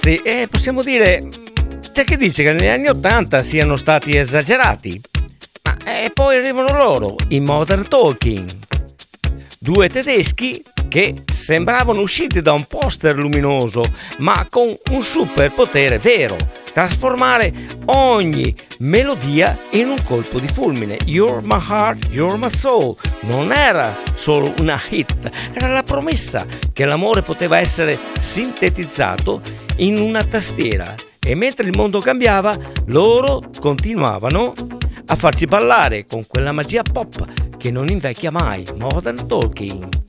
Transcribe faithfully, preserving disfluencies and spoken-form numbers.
Sì, e possiamo dire, c'è chi dice che negli anni ottanta siano stati esagerati, ma e poi arrivano loro, i Modern Talking, due tedeschi che sembravano usciti da un poster luminoso, ma con un superpotere vero: trasformare ogni melodia in un colpo di fulmine. You're my heart, you're my soul non era solo una hit, era la promessa che l'amore poteva essere sintetizzato in una tastiera, e mentre il mondo cambiava, loro continuavano a farci ballare con quella magia pop che non invecchia mai. Modern Talking.